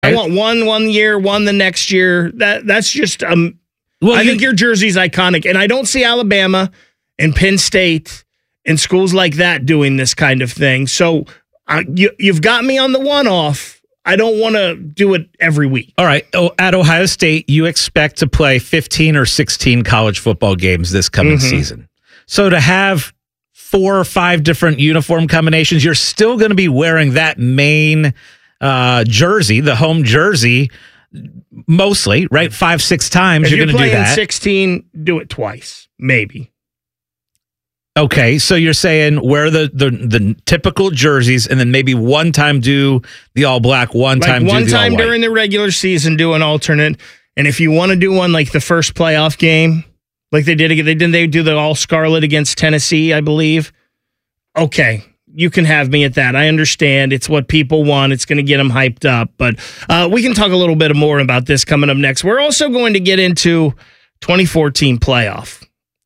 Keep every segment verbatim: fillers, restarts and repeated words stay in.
I want one one year, one the next year. That That's just, um. well, I you, think your jersey's iconic. And I don't see Alabama and Penn State and schools like that doing this kind of thing. So uh, you, you've got me on the one-off. I don't want to do it every week. All right. Oh, at Ohio State, you expect to play fifteen or sixteen college football games this coming mm-hmm. season. So to have four or five different uniform combinations, you're still going to be wearing that main uh, jersey, the home jersey, mostly, right? Five, six times if you're, you're going to do that. sixteen, do it twice, maybe. Okay, so you're saying wear the, the the typical jerseys and then maybe one time do the all black, one like time do the all white. One time during the regular season, do an alternate. And if you want to do one like the first playoff game, like they did, they didn't they do the all scarlet against Tennessee, I believe. Okay, you can have me at that. I understand it's what people want. It's going to get them hyped up. But uh, we can talk a little bit more about this coming up next. We're also going to get into twenty fourteen playoff.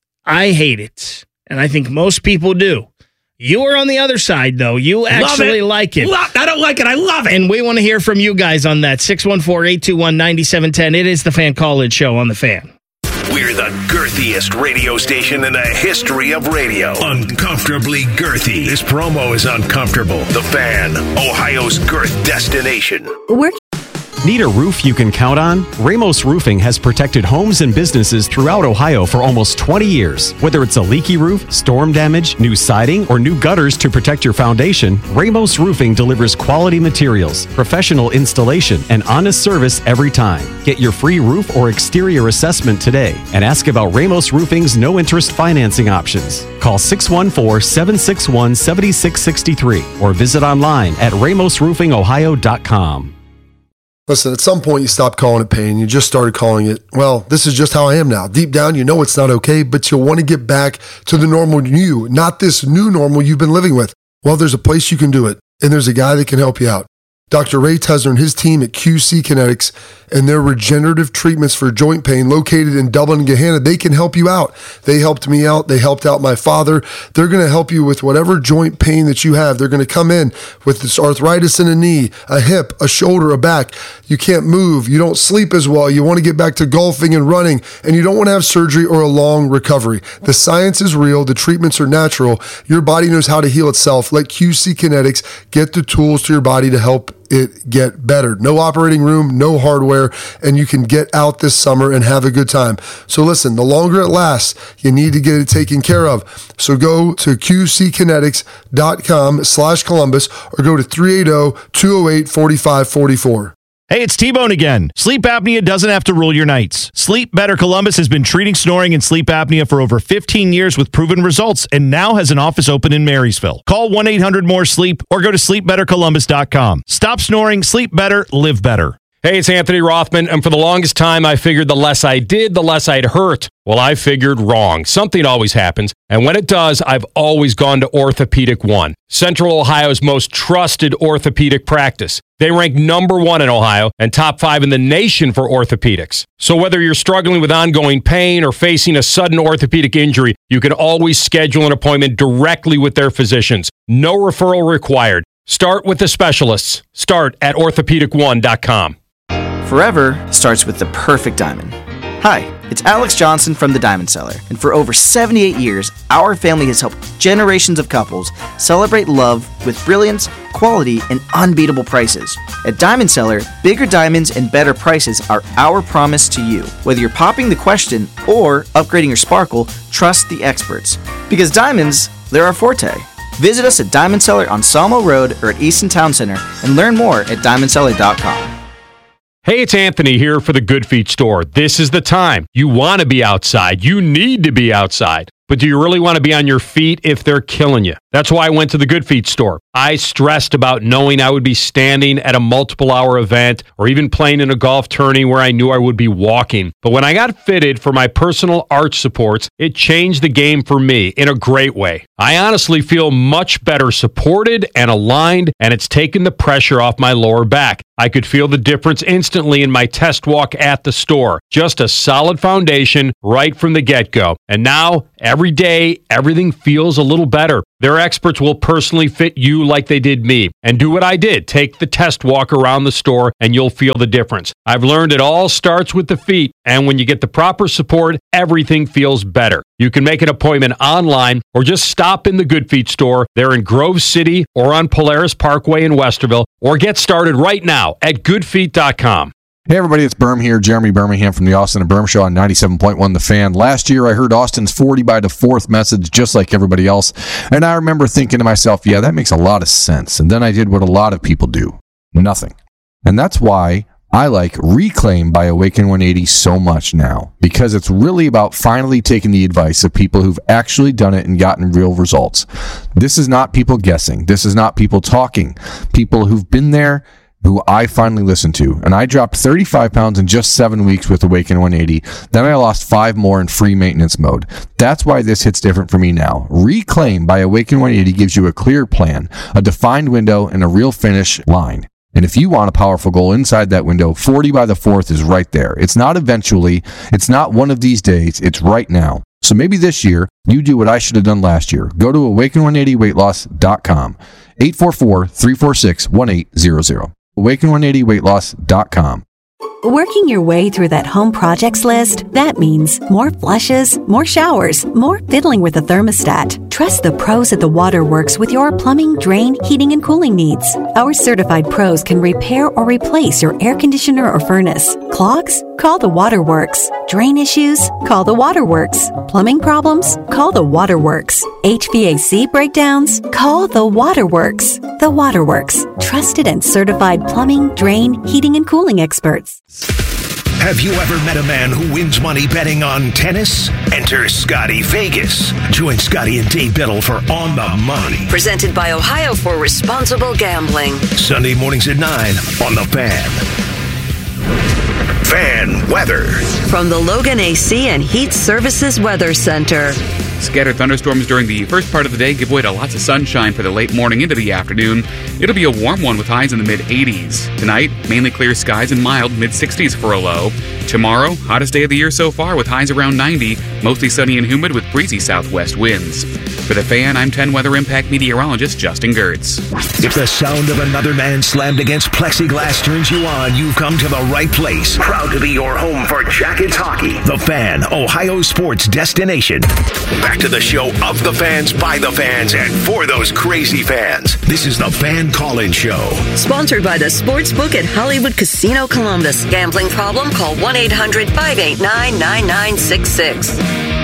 I hate it. And I think most people do. You are on the other side, though. You actually it. like it. Love, I don't like it. I love it. And we want to hear from you guys on that. six one four, eight two one, nine seven one zero. It is the Fan Call-In Show on The Fan. We're the girthiest radio station in the history of radio. Uncomfortably girthy. This promo is uncomfortable. The Fan, Ohio's girth destination. We're Need a roof you can count on? Ramos Roofing has protected homes and businesses throughout Ohio for almost twenty years. Whether it's a leaky roof, storm damage, new siding, or new gutters to protect your foundation, Ramos Roofing delivers quality materials, professional installation, and honest service every time. Get your free roof or exterior assessment today and ask about Ramos Roofing's no-interest financing options. Call six one four, seven six one, seven six six three or visit online at ramos roofing ohio dot com. Listen, at some point you stopped calling it pain. You just started calling it, well, this is just how I am now. Deep down, you know it's not okay, but you'll want to get back to the normal you, not this new normal you've been living with. Well, there's a place you can do it, and there's a guy that can help you out. Doctor Ray Tesner and his team at Q C Kinetics and their regenerative treatments for joint pain located in Dublin and Gahanna, they can help you out. They helped me out. They helped out my father. They're going to help you with whatever joint pain that you have. They're going to come in with this arthritis in a knee, a hip, a shoulder, a back. You can't move. You don't sleep as well. You want to get back to golfing and running, and you don't want to have surgery or a long recovery. The science is real. The treatments are natural. Your body knows how to heal itself. Let Q C Kinetics get the tools to your body to help it get better. No operating room, no hardware, and you can get out this summer and have a good time. So listen, the longer it lasts, you need to get it taken care of. So go to qckinetics.com slash Columbus or go to three eight zero, two zero eight, four five four four. Hey, it's T-Bone again. Sleep apnea doesn't have to rule your nights. Sleep Better Columbus has been treating snoring and sleep apnea for over fifteen years with proven results and now has an office open in Marysville. Call one eight hundred more sleep or go to sleep better columbus dot com. Stop snoring, sleep better, live better. Hey, it's Anthony Rothman, and for the longest time, I figured the less I did, the less I'd hurt. Well, I figured wrong. Something always happens, and when it does, I've always gone to Orthopedic One, Central Ohio's most trusted orthopedic practice. They rank number one in Ohio and top five in the nation for orthopedics. So whether you're struggling with ongoing pain or facing a sudden orthopedic injury, you can always schedule an appointment directly with their physicians. No referral required. Start with the specialists. Start at orthopedic one dot com. Forever starts with the perfect diamond. Hi, it's Alex Johnson from The Diamond Seller, and for over seventy-eight years, our family has helped generations of couples celebrate love with brilliance, quality, and unbeatable prices. At Diamond Seller, bigger diamonds and better prices are our promise to you. Whether you're popping the question or upgrading your sparkle, trust the experts. Because diamonds, they're our forte. Visit us at Diamond Seller on Sawmill Road or at Easton Town Center and learn more at diamond seller dot com. Hey, it's Anthony here for the Good Feet store. This is the time. You want to be outside. You need to be outside. But do you really want to be on your feet if they're killing you? That's why I went to the Good Feet store. I stressed about knowing I would be standing at a multiple hour event or even playing in a golf tourney where I knew I would be walking. But when I got fitted for my personal arch supports, it changed the game for me in a great way. I honestly feel much better supported and aligned, and it's taken the pressure off my lower back. I could feel the difference instantly in my test walk at the store. Just a solid foundation right from the get-go. And now, every Every day, everything feels a little better. Their experts will personally fit you like they did me. And do what I did. Take the test walk around the store and you'll feel the difference. I've learned it all starts with the feet. And when you get the proper support, everything feels better. You can make an appointment online or just stop in the Good Feet store. They're in Grove City or on Polaris Parkway in Westerville. Or get started right now at good feet dot com. Hey everybody, it's Berm here, Jeremy Birmingham from the Austin and Berm Show on ninety-seven point one The Fan. Last year I heard Austin's forty by the fourth message just like everybody else, and I remember thinking to myself, yeah, that makes a lot of sense. And then I did what a lot of people do, nothing. And that's why I like Reclaim by Awaken one eighty so much now, because it's really about finally taking the advice of people who've actually done it and gotten real results. This is not people guessing. This is not people talking. People who've been there, who I finally listened to. And I dropped thirty-five pounds in just seven weeks with Awaken one eighty. Then I lost five more in free maintenance mode. That's why this hits different for me now. Reclaim by Awaken one eighty gives you a clear plan, a defined window, and a real finish line. And if you want a powerful goal inside that window, forty by the fourth is right there. It's not eventually. It's not one of these days. It's right now. So maybe this year, you do what I should have done last year. Go to awaken one eighty weight loss dot com. eight four four, three four six, one eight zero zero. awaken one eighty weight loss dot com. Working your way through that home projects list, that means more flushes, more showers, more fiddling with the thermostat. Trust the pros at the Waterworks with your plumbing, drain, heating, and cooling needs. Our certified pros can repair or replace your air conditioner or furnace. Clogs? Call the Waterworks. Drain issues? Call the Waterworks. Plumbing problems? Call the Waterworks. H V A C breakdowns? Call the Waterworks. The Waterworks. Trusted and certified plumbing, drain, heating, and cooling experts. Have you ever met a man who wins money betting on tennis? Enter Scotty Vegas. Join Scotty and Dave Biddle for On the Money. Presented by Ohio for Responsible Gambling. Sunday mornings at nine on The Fan. Fan weather. From the Logan A C and Heat Services Weather Center. Scattered thunderstorms during the first part of the day give way to lots of sunshine for the late morning into the afternoon. It'll be a warm one with highs in the mid eighties. Tonight, mainly clear skies and mild mid sixties for a low. Tomorrow, hottest day of the year so far with highs around ninety, mostly sunny and humid with breezy southwest winds. For The Fan, I'm ten Weather Impact meteorologist Justin Gertz. If the sound of another man slammed against plexiglass turns you on, you've come to the right place. Proud to be your home for Jackets hockey. The Fan, Ohio sports destination. Back to the show of the fans, by the fans, and for those crazy fans. This is the Fan Call-In Show. Sponsored by the Sportsbook at Hollywood Casino Columbus. Gambling problem? Call one eight hundred, five eight nine, nine nine six six.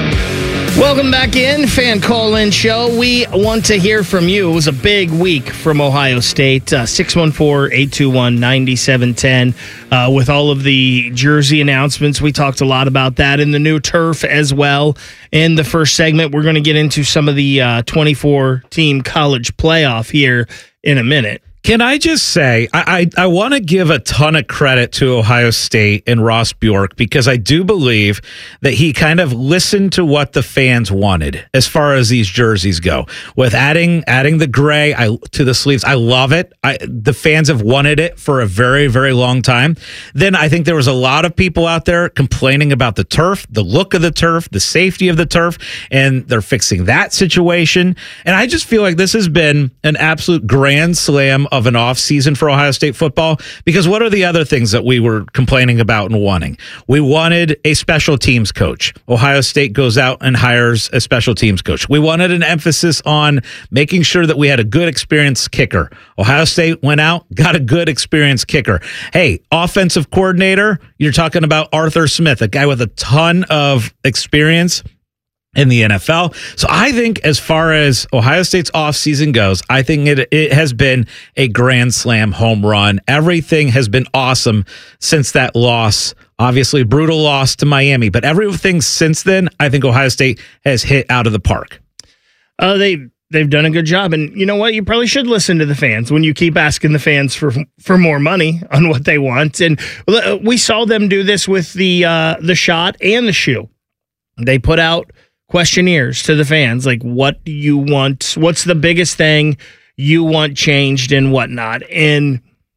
Welcome back in, Fan Call-In Show. We want to hear from you. It was a big week from Ohio State. Uh, six one four, eight two one, nine seven one zero. Uh, with all of the jersey announcements, we talked a lot about that in the new turf as well. In the first segment, we're going to get into some of the uh, twenty-four team college playoff here in a minute. Can I just say, I I, I want to give a ton of credit to Ohio State and Ross Bjork, because I do believe that he kind of listened to what the fans wanted as far as these jerseys go. With adding adding the gray I, to the sleeves, I love it. I, the fans have wanted it for a very, very long time. Then I think there was a lot of people out there complaining about the turf, the look of the turf, the safety of the turf, and they're fixing that situation. And I just feel like this has been an absolute grand slam of an off season for Ohio State football, because what are the other things that we were complaining about and wanting? We wanted a special teams coach. Ohio State goes out and hires a special teams coach. We wanted an emphasis on making sure that we had a good experienced kicker. Ohio State went out, got a good experienced kicker. Hey, offensive coordinator, you're talking about Arthur Smith, a guy with a ton of experience in the N F L. So I think as far as Ohio State's offseason goes, I think it it has been a grand slam home run. Everything has been awesome since that loss. Obviously, brutal loss to Miami, but everything since then, I think Ohio State has hit out of the park. Uh, they they've done a good job, and you know what? You probably should listen to the fans when you keep asking the fans for for more money on what they want. And we saw them do this with the uh, the shot and the shoe. They put out questionnaires to the fans, like, what do you want? What's the biggest thing you want changed and whatnot? And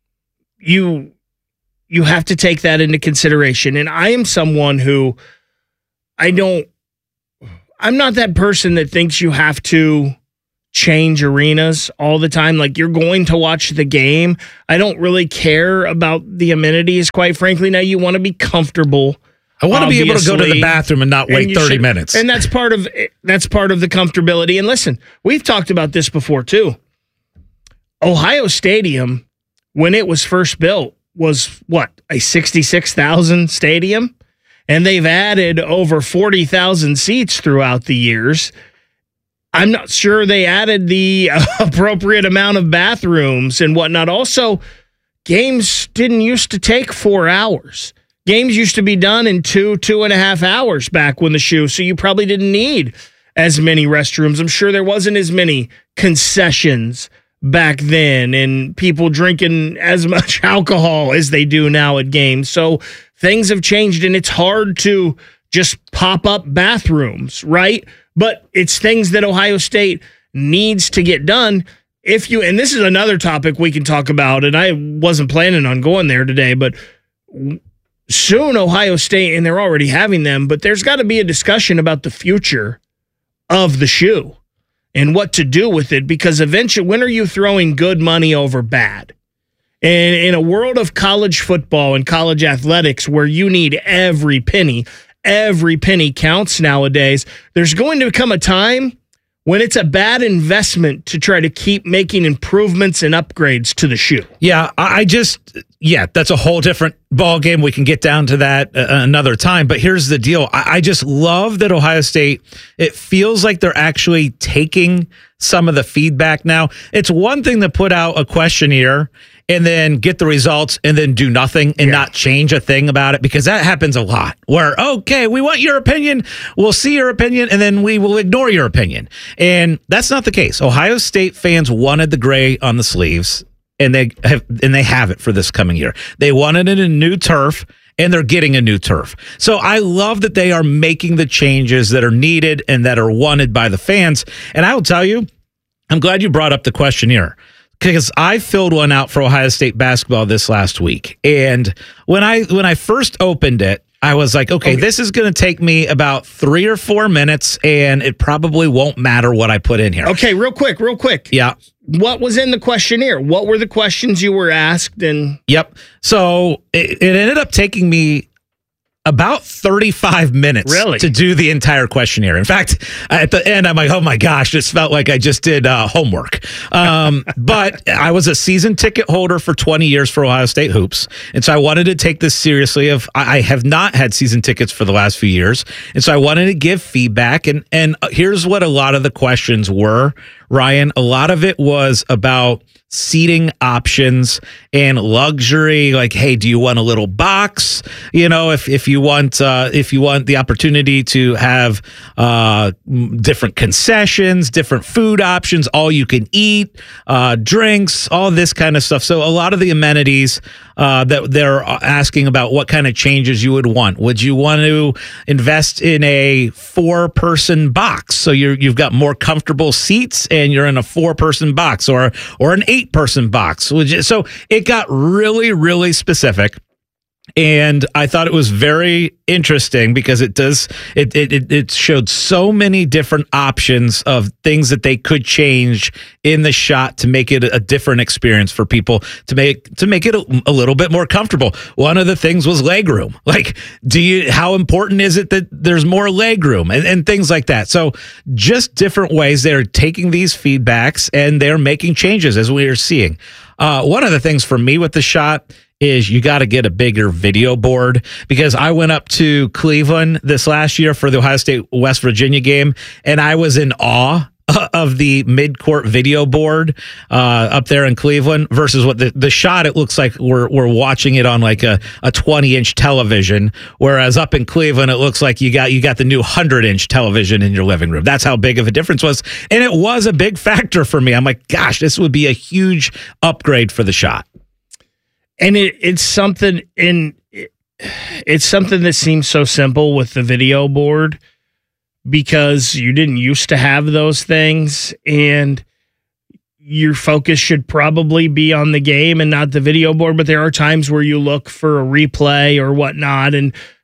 you you have to take that into consideration. And I am someone who I don't I'm not that person that thinks you have to change arenas all the time. Like, you're going to watch the game. I don't really care about the amenities, quite frankly. Now, you want to be comfortable. I want to be able to go to the bathroom and not wait and thirty should, minutes. And that's part of that's part of the comfortability. And listen, we've talked about this before too. Ohio Stadium, when it was first built, was what, a sixty-six thousand stadium? And they've added over forty thousand seats throughout the years. I'm not sure they added the appropriate amount of bathrooms and whatnot. Also, games didn't used to take four hours. Games used to be done in two, two and a half hours back when the shoe, so you probably didn't need as many restrooms. I'm sure there wasn't as many concessions back then and people drinking as much alcohol as they do now at games. So things have changed, and it's hard to just pop up bathrooms, right? But it's things that Ohio State needs to get done. If you, and this is another topic we can talk about, and I wasn't planning on going there today, but soon Ohio State, and they're already having them, but there's got to be a discussion about the future of the shoe and what to do with it, because eventually, when are you throwing good money over bad? And in a world of college football and college athletics where you need every penny, every penny counts nowadays, there's going to come a time when it's a bad investment to try to keep making improvements and upgrades to the shoe. Yeah, I just, yeah, that's a whole different ball game. We can get down to that uh, another time. But here's the deal. I, I just love that Ohio State, it feels like they're actually taking some of the feedback now. It's one thing to put out a questionnaire and then get the results and then do nothing and yeah. not change a thing about it, because that happens a lot where, okay, we want your opinion, we'll see your opinion, and then we will ignore your opinion. And that's not the case. Ohio State fans wanted the gray on the sleeves, and they have and they have it for this coming year. They wanted it in a new turf, and they're getting a new turf. So I love that they are making the changes that are needed and that are wanted by the fans. And I will tell you, I'm glad you brought up the questionnaire, because I filled one out for Ohio State basketball this last week. And when I when I first opened it, I was like, okay, okay. this is going to take me about three or four minutes, and it probably won't matter what I put in here. Okay, real quick, real quick. Yeah. What was in the questionnaire? What were the questions you were asked? And Yep. So it, it ended up taking me about thirty-five minutes really? to do the entire questionnaire. In fact, at the end, I'm like, oh my gosh, this felt like I just did uh, homework. Um, but I was a season ticket holder for twenty years for Ohio State hoops. And so I wanted to take this seriously. Of I have not had season tickets for the last few years. And so I wanted to give feedback. And, and here's what a lot of the questions were, Ryan. A lot of it was about seating options and luxury. Like, hey, do you want a little box? You know, if if you want uh, if you want the opportunity to have uh, different concessions, different food options, all you can eat, uh, drinks, all this kind of stuff. So a lot of the amenities uh, that they're asking about, what kind of changes you would want. Would you want to invest in a four-person box so you're you've got more comfortable seats and you're in a four-person box, or or an eight person box? So it got really, really specific. And I thought it was very interesting because it does it it it showed so many different options of things that they could change in the shot to make it a different experience for people, to make to make it a, a little bit more comfortable. One of the things was leg room. Like, do you how important is it that there's more leg room and, and things like that? So just different ways they're taking these feedbacks and they're making changes, as we are seeing. Uh, one of the things for me with the shot is you got to get a bigger video board, because I went up to Cleveland this last year for the Ohio State West Virginia game, and I was in awe of the mid-court video board uh, up there in Cleveland versus what the, the shot, it looks like we're we're watching it on like a, a twenty-inch television, whereas up in Cleveland, it looks like you got you got the new one hundred-inch television in your living room. That's how big of a difference was, and it was a big factor for me. I'm like, gosh, this would be a huge upgrade for the shot. And it, it's something in it, it's something that seems so simple with the video board, because you didn't used to have those things, and your focus should probably be on the game and not the video board. But there are times where you look for a replay or whatnot, and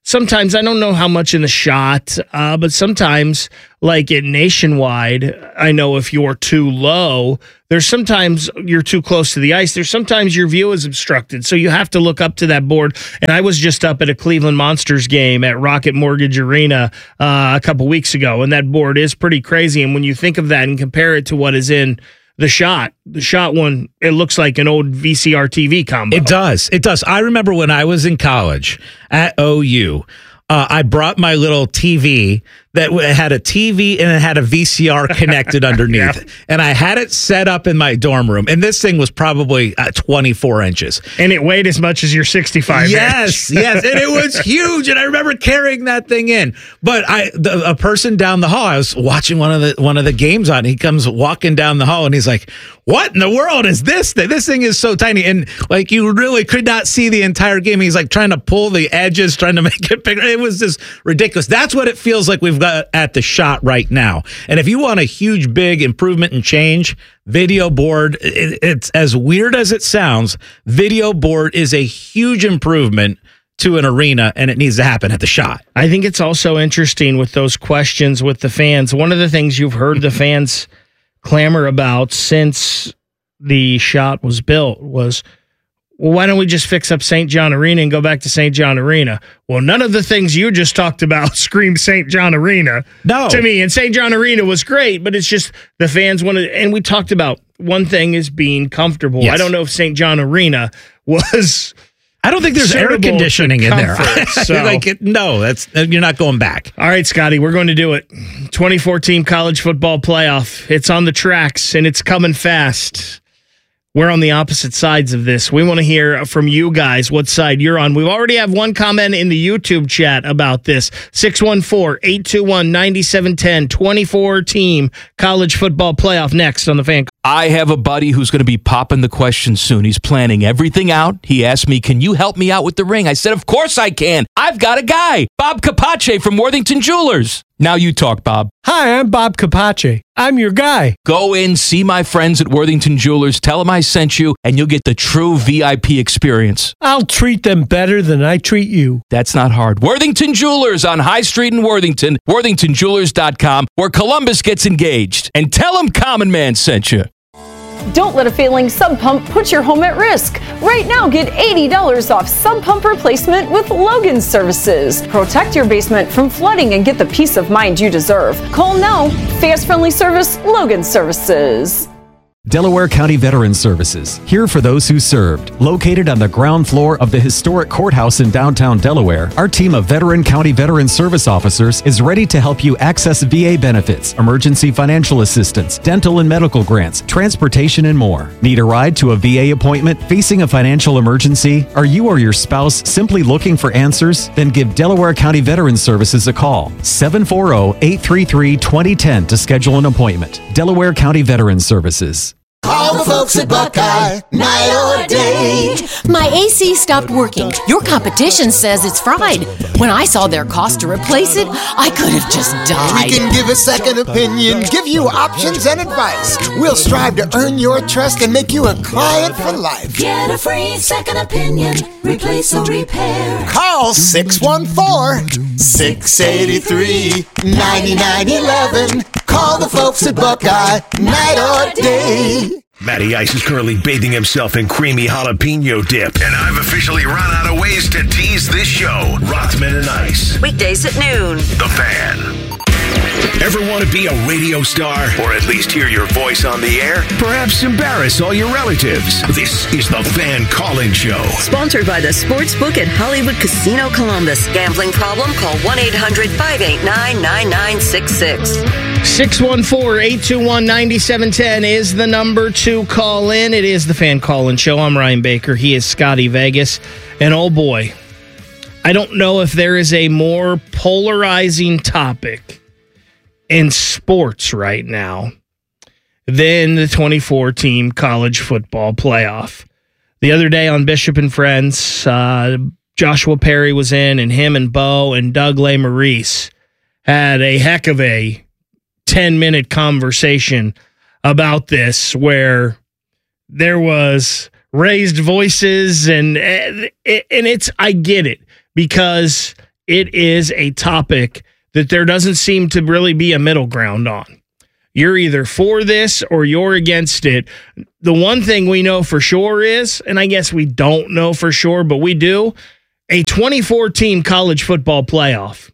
sometimes, I don't know how much in the shot, uh, but sometimes, like at Nationwide, I know if you're too low, there's sometimes you're too close to the ice. There's sometimes your view is obstructed, so you have to look up to that board. And I was just up at a Cleveland Monsters game at Rocket Mortgage Arena uh, a couple weeks ago, and that board is pretty crazy. And when you think of that and compare it to what is in the shot, the shot one, it looks like an old V C R T V combo. It does. It does. I remember when I was in college at O U, uh, I brought my little T V that had a T V and it had a V C R connected underneath. Yeah. And I had it set up in my dorm room. And this thing was probably uh, twenty-four inches. And it weighed as much as your sixty-five Yes, inch. yes. And it was huge. And I remember carrying that thing in. But I, the, a person down the hall, I was watching one of the one of the games on. He comes walking down the hall and he's like, what in the world is this thing? This thing is so tiny. And like you really could not see the entire game. He's like trying to pull the edges, trying to make it bigger. It was just ridiculous. That's what it feels like we've got at the shot right now. And if you want a huge, big improvement and change, video board, it, it's as weird as it sounds, video board is a huge improvement to an arena, and it needs to happen at the shot. I think it's also interesting with those questions with the fans. One of the things you've heard the fans clamor about since the shot was built was, well, why don't we just fix up Saint John Arena and go back to Saint John Arena? Well, none of the things you just talked about scream Saint John Arena no. to me. And Saint John Arena was great, but it's just the fans wanted, and we talked about one thing is being comfortable. Yes. I don't know if Saint John Arena was... I don't think there's air conditioning in there. So. like it, no, that's you're not going back. All right, Scotty, we're going to do it. twenty fourteen college football playoff. It's on the tracks, and it's coming fast. We're on the opposite sides of this. We want to hear from you guys what side you're on. We already have one comment in the YouTube chat about this. six one four, eight two one, nine seven one zero, twenty-four team college football playoff next on the Fan. I have a buddy who's going to be popping the question soon. He's planning everything out. He asked me, can you help me out with the ring? I said, of course I can. I've got a guy, Bob Capace from Worthington Jewelers. Now you talk, Bob. Hi, I'm Bob Capace. I'm your guy. Go in, see my friends at Worthington Jewelers, tell them I sent you, and you'll get the true V I P experience. I'll treat them better than I treat you. That's not hard. Worthington Jewelers on High Street in Worthington, worthington jewelers dot com, where Columbus gets engaged. And tell them Common Man sent you. Don't let a failing sump pump put your home at risk. Right now, get eighty dollars off sump pump replacement with Logan Services. Protect your basement from flooding and get the peace of mind you deserve. Call now. Fast, friendly service, Logan Services. Delaware County Veterans Services, here for those who served. Located on the ground floor of the historic courthouse in downtown Delaware, our team of veteran county veteran service officers is ready to help you access V A benefits, emergency financial assistance, dental and medical grants, transportation, and more. Need a ride to a V A appointment? Facing a financial emergency? Are you or your spouse simply looking for answers? Then give Delaware County Veterans Services a call. seven four zero, eight three three, two zero one zero to schedule an appointment. Delaware County Veterans Services. Call the folks at Buckeye, night or day. My A C stopped working. Your competition says it's fried. When I saw their cost to replace it, I could have just died. We can give a second opinion, give you options and advice. We'll strive to earn your trust and make you a client for life. Get a free second opinion, replace or repair. Call six one four, six eight three, nine nine one one. Call the folks at Buckeye, night or day. Matty Ice is currently bathing himself in creamy jalapeno dip. And I've officially run out of ways to tease this show. Rothman and Ice. Weekdays at noon. The Fan. Ever want to be a radio star? Or at least hear your voice on the air? Perhaps embarrass all your relatives? This is the Fan Call-In Show. Sponsored by the Sportsbook at Hollywood Casino Columbus. Gambling problem? Call one eight hundred, five eight nine, nine nine six six. six one four, eight two one, nine seven one zero is the number to call in. It is the Fan Call-In Show. I'm Ryan Baker. He is Scotty Vegas. And oh boy, I don't know if there is a more polarizing topic in sports right now than the twenty-four team college football playoff. The other day on Bishop and Friends, uh, Joshua Perry was in, and him and Bo and Doug Lesmerises had a heck of a ten-minute conversation about this, where there was raised voices, and and it's, I get it, because it is a topic that there doesn't seem to really be a middle ground on. You're either for this or you're against it. The one thing we know for sure is, and I guess we don't know for sure, but we do, a twenty-four team college football playoff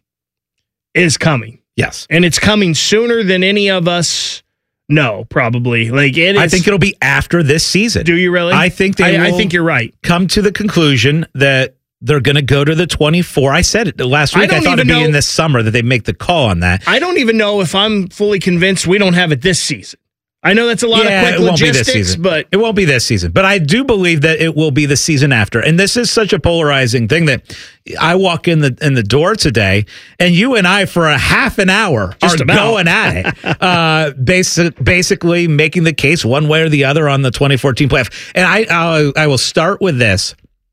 is coming. Yes. And it's coming sooner than any of us know, probably. Like it is, I think it'll be after this season. Do you really? I think they I, I will think you're right. Come to the conclusion that they're going to go to the twenty-four. I said it last week. I, I thought it'd be know, in this summer that they make the call on that. I don't even know if I'm fully convinced we don't have it this season. I know that's a lot yeah, of quick it won't logistics, be this season. but it won't be this season. But I do believe that it will be the season after. And this is such a polarizing thing that I walk in the in the door today, and you and I for a half an hour Just are about. going at it, uh, basic, basically making the case one way or the other on the twenty fourteen playoff. And I I'll, I will start with this.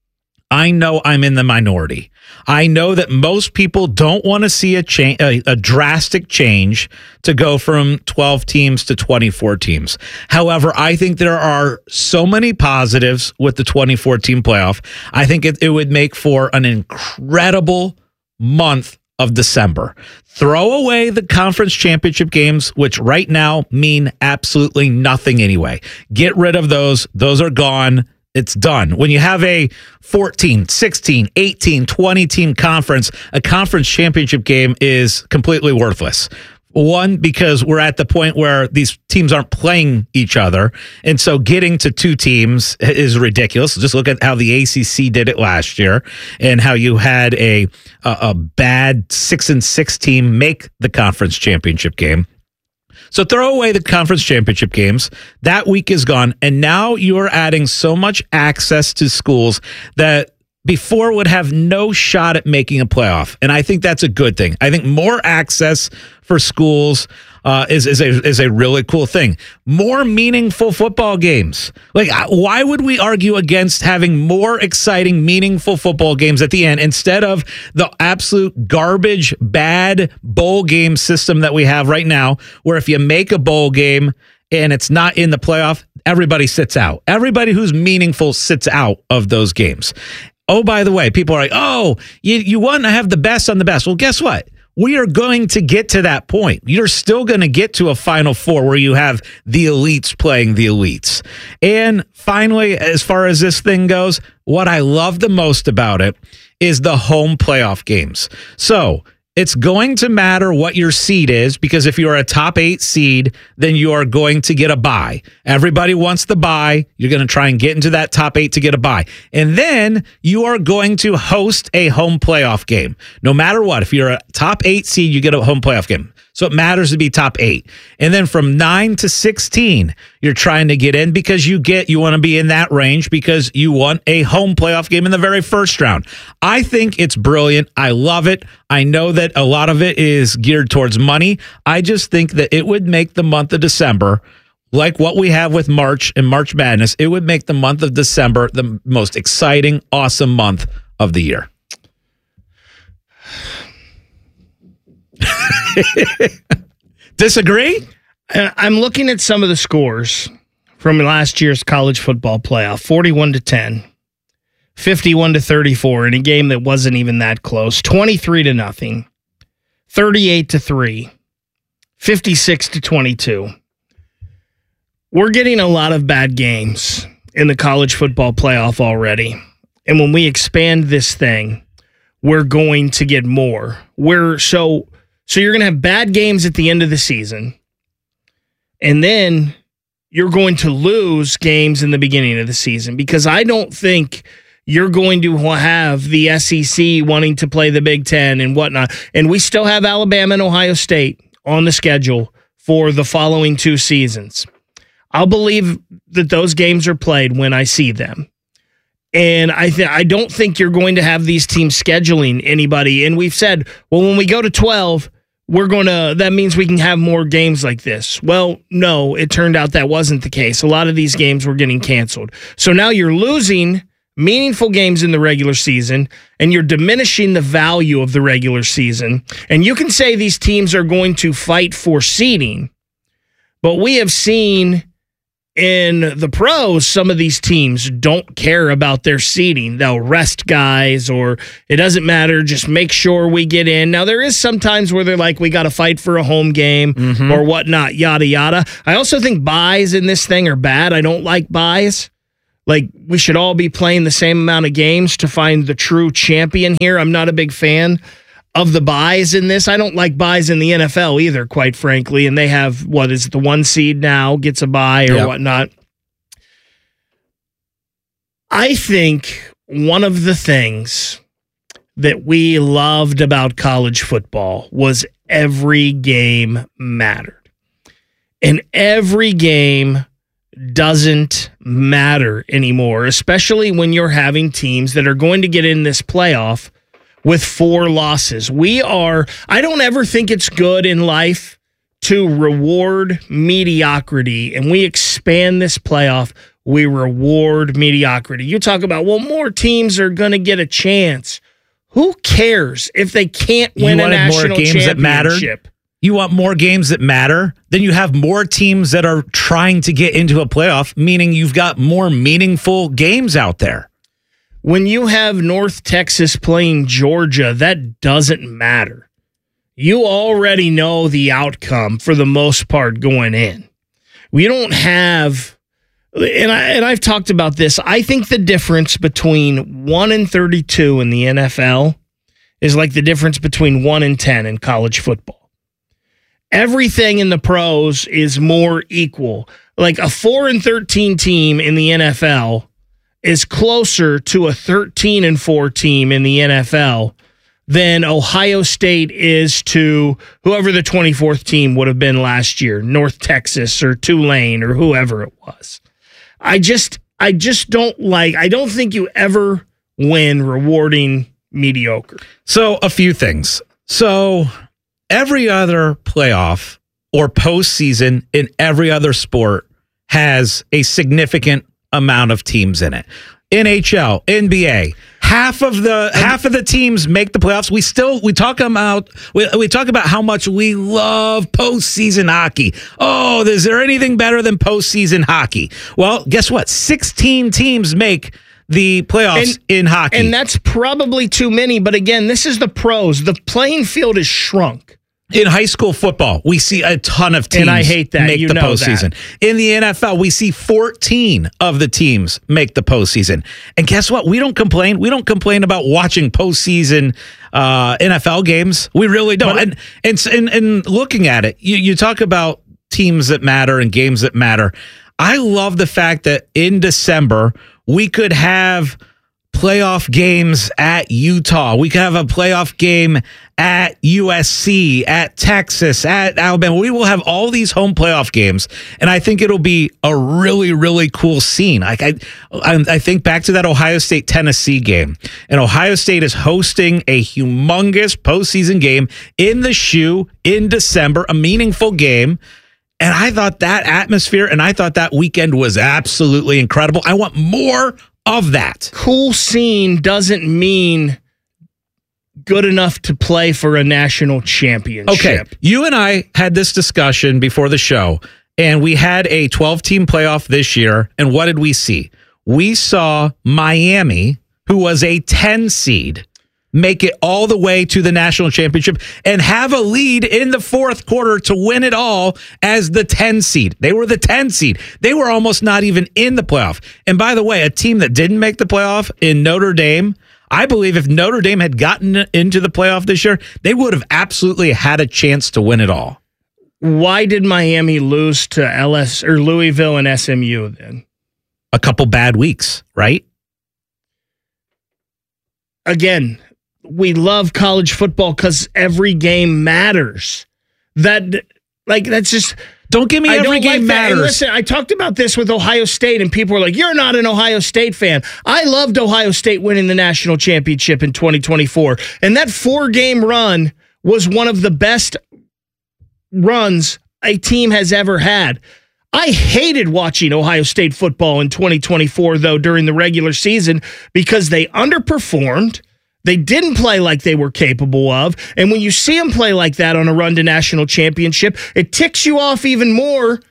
I know I'm in the minority. I know that most people don't want to see a change, a, a drastic change to go from twelve teams to twenty-four teams. However, I think there are so many positives with the twenty-four team playoff. I think it, it would make for an incredible month of December. Throw away the conference championship games, which right now mean absolutely nothing anyway. Get rid of those. Those are gone. It's done. When you have a fourteen, sixteen, eighteen, twenty team conference, a conference championship game is completely worthless. One, because we're at the point where these teams aren't playing each other. And so getting to two teams is ridiculous. Just look at how the A C C did it last year and how you had a, a, a bad six and six team make the conference championship game. So throw away the conference championship games. That week is gone. And now you're adding so much access to schools that before would have no shot at making a playoff. And I think that's a good thing. I think more access for schools uh, is, is, a, is a really cool thing. More meaningful football games. Like, why would we argue against having more exciting, meaningful football games at the end instead of the absolute garbage, bad bowl game system that we have right now, where if you make a bowl game and it's not in the playoff, everybody sits out. Everybody who's meaningful sits out of those games. Oh, by the way, people are like, oh, you, you want to have the best on the best. Well, guess what? We are going to get to that point. You're still going to get to a Final Four where you have the elites playing the elites. And finally, as far as this thing goes, what I love the most about it is the home playoff games. So it's going to matter what your seed is, because if you're a top eight seed, then you are going to get a bye. Everybody wants the bye. You're going to try and get into that top eight to get a bye. And then you are going to host a home playoff game. No matter what, if you're a top eight seed, you get a home playoff game. So it matters to be top eight. And then from nine to sixteen, you're trying to get in because you get, you want to be in that range because you want a home playoff game in the very first round. I think it's brilliant. I love it. I know that a lot of it is geared towards money. I just think that it would make the month of December, like what we have with March and March Madness, it would make the month of December the most exciting, awesome month of the year. Disagree? I'm looking at some of the scores from last year's college football playoff. forty-one to ten, fifty-one to thirty-four in a game that wasn't even that close, twenty-three to nothing, thirty-eight to three, fifty-six to twenty-two. We're getting a lot of bad games in the college football playoff already. And when we expand this thing, we're going to get more. We're so So you're going to have bad games at the end of the season, and then you're going to lose games in the beginning of the season, because I don't think you're going to have the S E C wanting to play the Big Ten and whatnot. And we still have Alabama and Ohio State on the schedule for the following two seasons. I'll believe that those games are played when I see them. And I th- I don't think you're going to have these teams scheduling anybody. And we've said, well, when we go to twelve, we're going to, that means we can have more games like this. Well, no, it turned out that wasn't the case. A lot of these games were getting canceled. So now you're losing meaningful games in the regular season, and you're diminishing the value of the regular season. And you can say these teams are going to fight for seeding, but we have seen In the pros, some of these teams don't care about their seeding. They'll rest guys, or it doesn't matter. Just make sure we get in. Now, there is sometimes where they're like, we got to fight for a home game mm-hmm. or whatnot, yada, yada. I also think buys in this thing are bad. I don't like buys. Like, we should all be playing the same amount of games to find the true champion here. I'm not a big fan of the buys in this. I don't like buys in the N F L either, quite frankly. And they have, what is it, the one seed now gets a buy or yep. whatnot. I think one of the things that we loved about college football was every game mattered. And every game doesn't matter anymore, especially when you're having teams that are going to get in this playoff with four losses. We are, I don't ever think it's good in life to reward mediocrity, and we expand this playoff. We reward mediocrity. You talk about, well, more teams are going to get a chance. Who cares if they can't win a national more games championship? That mattered? You want more games that matter? Then you have more teams that are trying to get into a playoff, meaning you've got more meaningful games out there. When you have North Texas playing Georgia, that doesn't matter. You already know the outcome for the most part going in. We don't have, and, I, and I've talked about this, I think the difference between one and thirty-two in the N F L is like the difference between one and ten in college football. Everything in the pros is more equal. Like a four and thirteen team in the N F L is closer to a thirteen and four team in the N F L than Ohio State is to whoever the twenty-fourth team would have been last year, North Texas or Tulane or whoever it was. I just I just don't like, I don't think you ever win rewarding mediocre. So a few things. So every other playoff or postseason in every other sport has a significant amount of teams in it. N H L, N B A, half of the half of the teams make the playoffs. We still we talk about we, we talk about how much we love postseason hockey. Oh, is there anything better than postseason hockey? Well, guess what? sixteen teams make the playoffs and, in hockey. And that's probably too many, but again, this is the pros. The playing field is shrunk. In high school football, we see a ton of teams and I hate that. make you the know postseason. That. In the N F L, we see fourteen of the teams make the postseason. And guess what? We don't complain. We don't complain about watching postseason uh, N F L games. We really don't. And, and and and looking at it, you, you talk about teams that matter and games that matter. I love the fact that in December, we could have playoff games at Utah. We could have a playoff game at U S C, at Texas, at Alabama. We will have all these home playoff games, and I think it'll be a really, really cool scene. Like I, I think back to that Ohio State Tennessee game, and Ohio State is hosting a humongous postseason game in the shoe in December, a meaningful game. And I thought that atmosphere and I thought that weekend was absolutely incredible. I want more of that. Cool scene doesn't mean good enough to play for a national championship. Okay, you and I had this discussion before the show, and we had a twelve-team playoff this year, and what did we see? We saw Miami, who was a ten seed, make it all the way to the national championship and have a lead in the fourth quarter to win it all as the ten seed. They were the ten seed. They were almost not even in the playoff. And by the way, a team that didn't make the playoff in Notre Dame, I believe if Notre Dame had gotten into the playoff this year, they would have absolutely had a chance to win it all. Why did Miami lose to L S or Louisville and S M U then? A couple bad weeks, right? Again, we love college football because every game matters. That, like, that's just... Don't give me I every game like matters. And listen, I talked about this with Ohio State, and people were like, you're not an Ohio State fan. I loved Ohio State winning the national championship in twenty twenty-four. And that four-game run was one of the best runs a team has ever had. I hated watching Ohio State football in twenty twenty-four, though, during the regular season because they underperformed. They didn't play like they were capable of. And when you see them play like that on a run to national championship, it ticks you off even more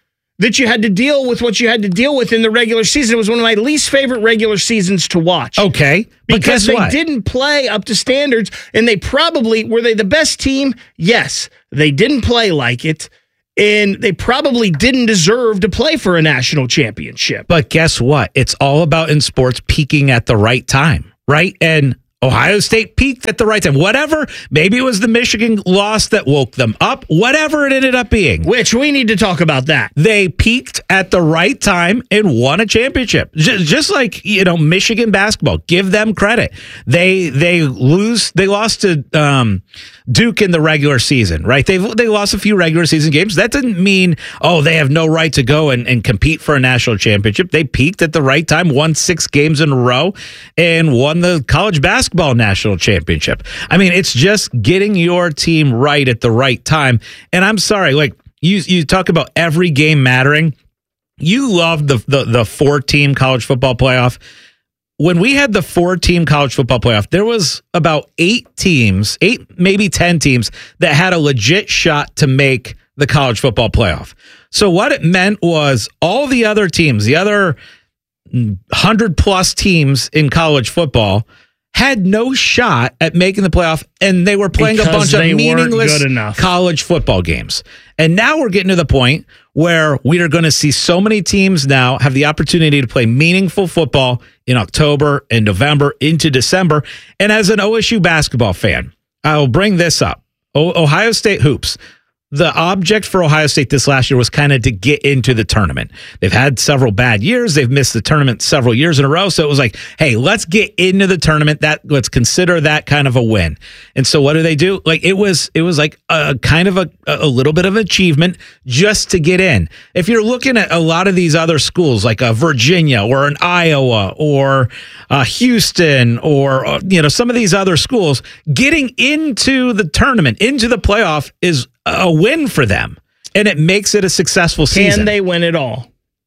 that you had to deal with what you had to deal with in the regular season. It was one of my least favorite regular seasons to watch. Okay. But because guess they what? didn't play up to standards, and they probably, were they the best team? Yes. They didn't play like it, and they probably didn't deserve to play for a national championship. But guess what? It's all about in sports peaking at the right time, right? And Ohio State peaked at the right time. Whatever, maybe it was the Michigan loss that woke them up. Whatever it ended up being. Which we need to talk about that. They peaked at the right time and won a championship. Just, just like, you know, Michigan basketball. Give them credit. They they lose. They lost to um, Duke in the regular season, right? They they lost a few regular season games. That didn't mean, oh, they have no right to go and, and compete for a national championship. They peaked at the right time, won six games in a row, and won the college basketball national championship. I mean, it's just getting your team right at the right time. And I'm sorry, like you you talk about every game mattering. You love the the, the four-team college football playoff. When we had the four-team college football playoff, there was about eight teams, eight, maybe ten teams that had a legit shot to make the college football playoff. So what it meant was all the other teams, the other one hundred plus teams in college football, had no shot at making the playoff, and they were playing Because a bunch of they weren't meaningless good enough. college football games. And now we're getting to the point where we are going to see so many teams now have the opportunity to play meaningful football in October and November into December. And as an O S U basketball fan, I will bring this up. O- Ohio State hoops. The object for Ohio State this last year was kind of to get into the tournament. They've had several bad years. They've missed the tournament several years in a row. So it was like, hey, let's get into the tournament. That let's consider that kind of a win. And so what do they do? Like it was, it was like a kind of a, a little bit of achievement just to get in. If you're looking at a lot of these other schools, like a Virginia or an Iowa or uh, Houston or uh, you know some of these other schools, getting into the tournament, into the playoff is a win for them, and it makes it a successful season. Can they win it all?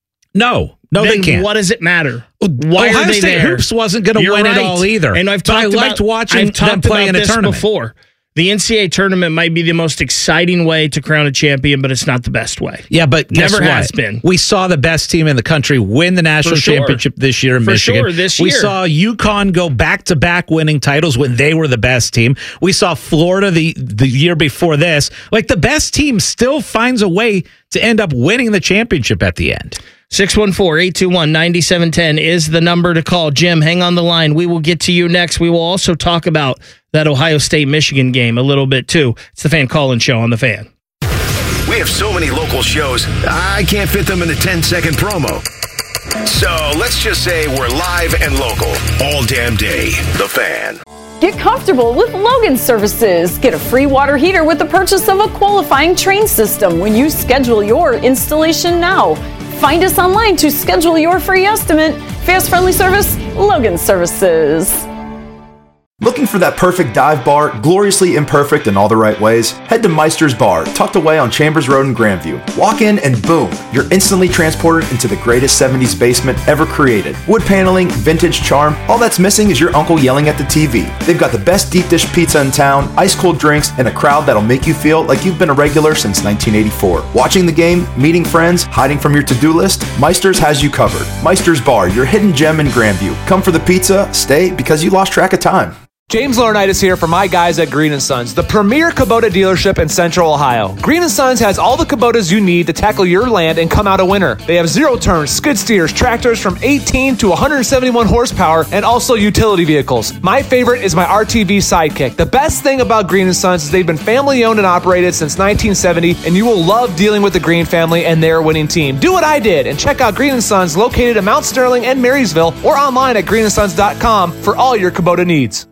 No, no, then they can't. What does it matter? Why Ohio are they State there? hoops wasn't going to You're win right. it all either. And I've but talked I about, liked watching I've talked them play about in a this tournament before. The N C double A tournament might be the most exciting way to crown a champion, but it's not the best way. Yeah, but guess never what? has been. We saw the best team in the country win the national For sure. championship this year in For Michigan. sure, this we year. saw UConn go back to back winning titles when they were the best team. We saw Florida the the year before this. Like the best team still finds a way to end up winning the championship at the end. six one four, eight two one, nine seven one zero is the number to call. Jim, hang on the line. We will get to you next. We will also talk about that Ohio State-Michigan game a little bit, too. It's the Fan Call-In Show on The Fan. We have so many local shows, I can't fit them in a ten-second promo. So let's just say we're live and local all damn day. The Fan. Get comfortable with Logan Services. Get a free water heater with the purchase of a qualifying train system when you schedule your installation now. Find us online to schedule your free estimate. Fast, friendly service, Logan Services. Looking for that perfect dive bar, gloriously imperfect in all the right ways? Head to Meister's Bar, tucked away on Chambers Road in Grandview. Walk in and boom, you're instantly transported into the greatest seventies basement ever created. Wood paneling, vintage charm, all that's missing is your uncle yelling at the T V. They've got the best deep dish pizza in town, ice cold drinks, and a crowd that'll make you feel like you've been a regular since nineteen eighty-four. Watching the game, meeting friends, hiding from your to-do list, Meister's has you covered. Meister's Bar, your hidden gem in Grandview. Come for the pizza, stay because you lost track of time. James Laurinaitis here for my guys at Green and Sons, the premier Kubota dealership in Central Ohio. Green and Sons has all the Kubotas you need to tackle your land and come out a winner. They have zero turns, skid steers, tractors from eighteen to one hundred seventy-one horsepower, and also utility vehicles. My favorite is my R T V Sidekick. The best thing about Green and Sons is they've been family owned and operated since nineteen seventy, and you will love dealing with the Green family and their winning team. Do what I did and check out Green and Sons located in Mount Sterling and Marysville or online at green and sons dot com for all your Kubota needs.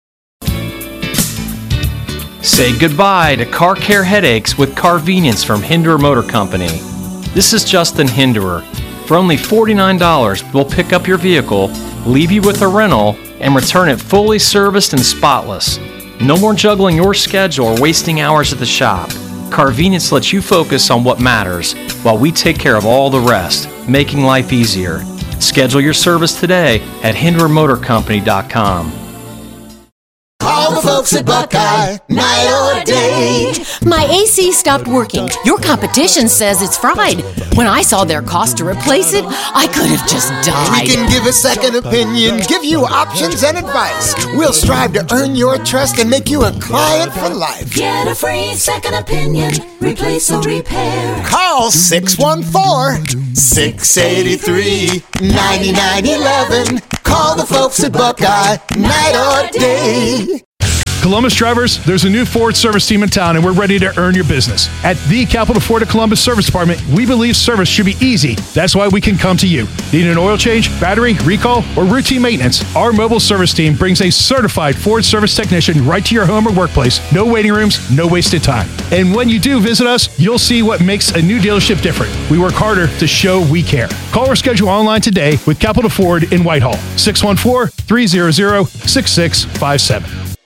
Say goodbye to car care headaches with Carvenience from Hinderer Motor Company. This is Justin Hinderer. For only forty-nine dollars, we'll pick up your vehicle, leave you with a rental, and return it fully serviced and spotless. No more juggling your schedule or wasting hours at the shop. Carvenience lets you focus on what matters, while we take care of all the rest, making life easier. Schedule your service today at hinderer motor company dot com. Call the folks at Buckeye, night or day. My A C stopped working. Your competition says it's fried. When I saw their cost to replace it, I could have just died. We can give a second opinion, give you options and advice. We'll strive to earn your trust and make you a client for life. Get a free second opinion. Replace or repair. Call six one four, six eight three, nine nine one one. Call the folks at Buckeye, night or day. Columbus drivers, there's a new Ford service team in town, and we're ready to earn your business. At the Capital Ford of Columbus Service Department, we believe service should be easy. That's why we can come to you. Need an oil change, battery, recall, or routine maintenance? Our mobile service team brings a certified Ford service technician right to your home or workplace. No waiting rooms, no wasted time. And when you do visit us, you'll see what makes a new dealership different. We work harder to show we care. Call or schedule online today with Capital Ford in Whitehall. six one four, three hundred, six six five seven.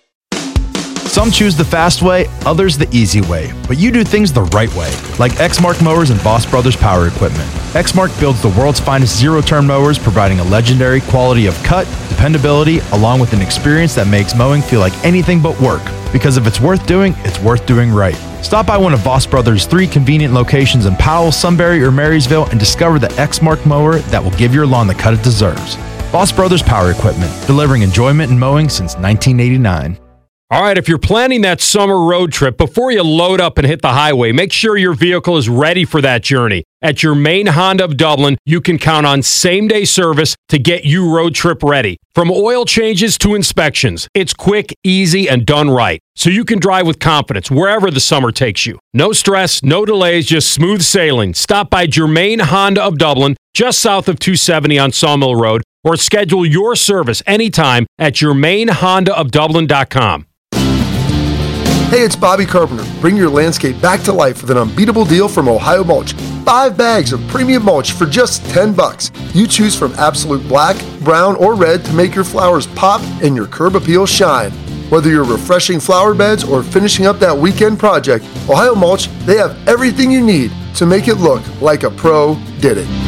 Some choose the fast way, others the easy way, but you do things the right way, like Exmark Mowers and Boss Brothers Power Equipment. Exmark builds the world's finest zero-turn mowers, providing a legendary quality of cut, dependability, along with an experience that makes mowing feel like anything but work. Because if it's worth doing, it's worth doing right. Stop by one of Boss Brothers' three convenient locations in Powell, Sunbury, or Marysville and discover the Exmark mower that will give your lawn the cut it deserves. Boss Brothers Power Equipment, delivering enjoyment in mowing since nineteen eighty-nine. All right, if you're planning that summer road trip, before you load up and hit the highway, make sure your vehicle is ready for that journey. At your main Honda of Dublin, you can count on same-day service to get you road trip ready. From oil changes to inspections, it's quick, easy, and done right. So you can drive with confidence wherever the summer takes you. No stress, no delays, just smooth sailing. Stop by Germain Honda of Dublin, just south of two seventy on Sawmill Road, or schedule your service anytime at germain honda of dublin dot com. Hey, it's Bobby Carpenter. Bring your landscape back to life with an unbeatable deal from Ohio Mulch. Five bags of premium mulch for just ten bucks. You choose from absolute black, brown, or red to make your flowers pop and your curb appeal shine. Whether you're refreshing flower beds or finishing up that weekend project, Ohio Mulch, they have everything you need to make it look like a pro did it.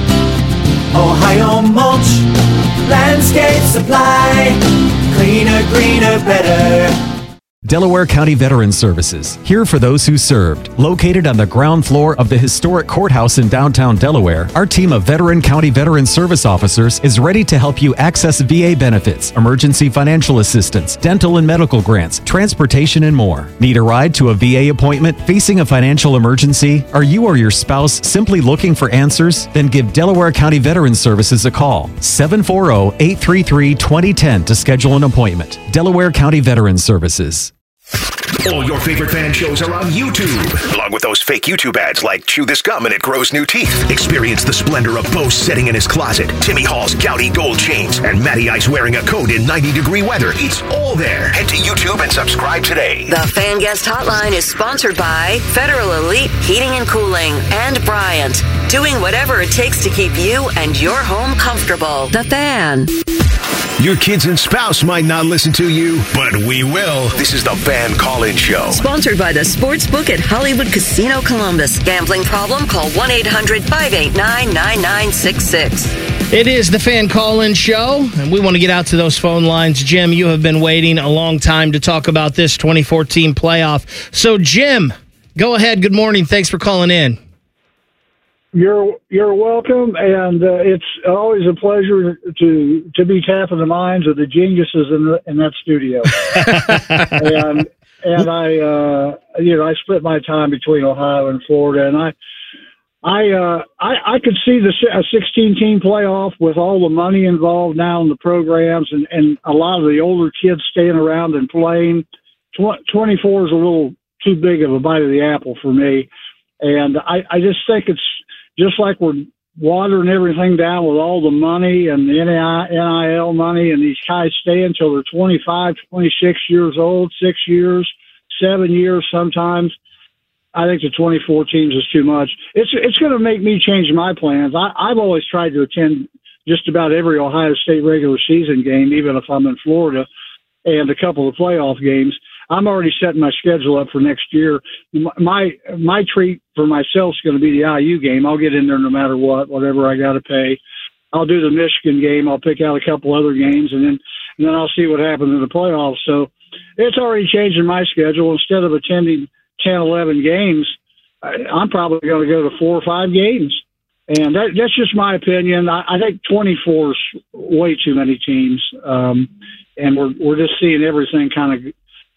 Ohio Mulch, landscape supply, cleaner, greener, better. Delaware County Veterans Services, here for those who served. Located on the ground floor of the historic courthouse in downtown Delaware, our team of veteran county veteran service officers is ready to help you access V A benefits, emergency financial assistance, dental and medical grants, transportation, and more. Need a ride to a V A appointment? Facing a financial emergency? Are you or your spouse simply looking for answers? Then give Delaware County Veterans Services a call. seven four zero, eight three three, two zero one zero to schedule an appointment. Delaware County Veterans Services. All your favorite fan shows are on YouTube, along with those fake YouTube ads like Chew This Gum and It Grows New Teeth. Experience the splendor of Bo sitting in his closet, Timmy Hall's gouty gold chains, and Matty Ice wearing a coat in ninety degree weather. It's all there. Head to YouTube and subscribe today. The Fan Guest Hotline is sponsored by Federal Elite Heating and Cooling and Bryant, doing whatever it takes to keep you and your home comfortable. The Fan. Your kids and spouse might not listen to you, but we will. This is the Fan Call-In Show. Sponsored by the Sportsbook at Hollywood Casino Columbus. Gambling problem? Call one eight hundred, five eight nine, nine nine six six. It is the Fan Call-In Show, and we want to get out to those phone lines. Jim, you have been waiting a long time to talk about this twenty fourteen playoff. So, Jim, go ahead. Good morning. Thanks for calling in. You're you're welcome, and uh, it's always a pleasure to to be tapping the minds of the geniuses in the, in that studio. and and I uh, you know I split my time between Ohio and Florida, and I I uh, I, I could see the a sixteen team playoff with all the money involved now in the programs, and, and a lot of the older kids staying around and playing. Tw- twenty-four is a little too big of a bite of the apple for me, and I, I just think it's just like we're watering everything down with all the money and the N I L money, and these guys stay until they're twenty-five, twenty-six years old, six years, seven years sometimes. I think the twenty-four teams is too much. It's it's going to make me change my plans. I, I've always tried to attend just about every Ohio State regular season game, even if I'm in Florida, and a couple of playoff games. I'm already setting my schedule up for next year. My my treat for myself is going to be the I U game. I'll get in there no matter what, whatever I got to pay. I'll do the Michigan game. I'll pick out a couple other games, and then and then I'll see what happens in the playoffs. So it's already changed in my schedule. Instead of attending ten, eleven games, I, I'm probably going to go to four or five games. And that, that's just my opinion. I, I think twenty-four is way too many teams. Um, and we're, we're just seeing everything kind of,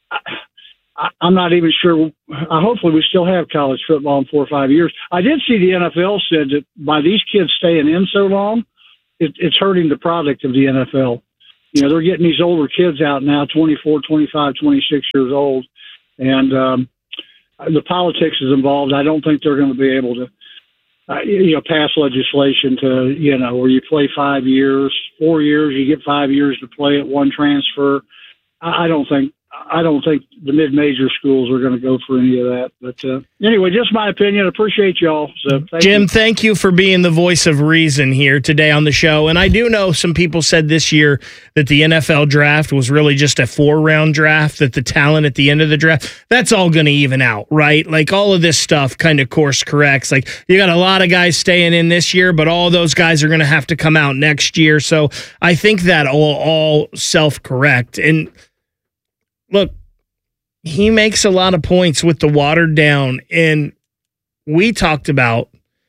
I, I'm not even sure. Uh, hopefully we still have college football in four or five years. I did see the N F L said that by these kids staying in so long, it, it's hurting the product of the N F L. You know, they're getting these older kids out now, twenty-four, twenty-five, twenty-six years old. And um, the politics is involved. I don't think they're going to be able to, uh, you know, pass legislation to, you know, where you play five years, four years, you get five years to play at one transfer. I, I don't think, I don't think the mid-major schools are going to go for any of that. But uh, anyway, just my opinion. Appreciate y'all. So, thank Jim, you. thank you for being the voice of reason here today on the show. And I do know some people said this year that the N F L draft was really just a four-round draft, that the talent at the end of the draft, that's all going to even out, right? Like all of this stuff kind of course corrects. Like you got a lot of guys staying in this year, but all those guys are going to have to come out next year. So I think that will all self-correct. And look, he makes a lot of points with the watered down, and we talked about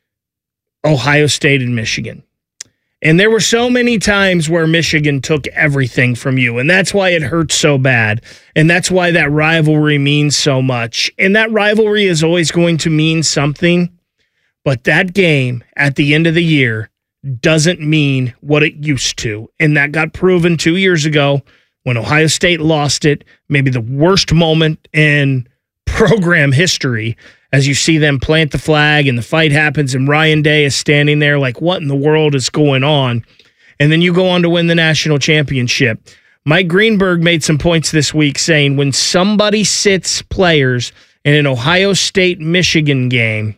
Ohio State and Michigan. And there were so many times where Michigan took everything from you, and that's why it hurts so bad. And that's why that rivalry means so much. And that rivalry is always going to mean something, but that game at the end of the year doesn't mean what it used to. And that got proven two years ago when Ohio State lost it, maybe the worst moment in program history, as you see them plant the flag and the fight happens and Ryan Day is standing there like, what in the world is going on? And then you go on to win the national championship. Mike Greenberg made some points this week saying when somebody sits players in an Ohio State-Michigan game,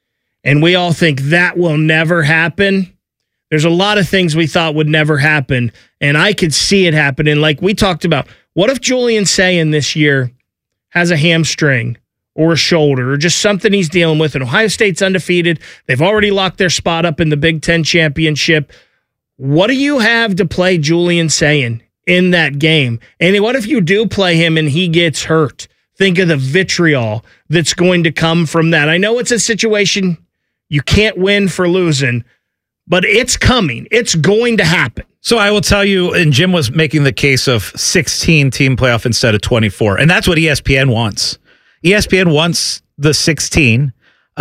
and we all think that will never happen, there's a lot of things we thought would never happen, and I could see it happening. Like we talked about, what if Julian Sayin this year has a hamstring or a shoulder or just something he's dealing with, and Ohio State's undefeated. They've already locked their spot up in the Big Ten championship. What do you have to play Julian Sayin in that game? And what if you do play him and he gets hurt? Think of the vitriol that's going to come from that. I know it's a situation you can't win for losing, but it's coming. It's going to happen. So I will tell you, and Jim was making the case of sixteen team playoff instead of twenty-four, and that's what E S P N wants. E S P N wants the sixteen,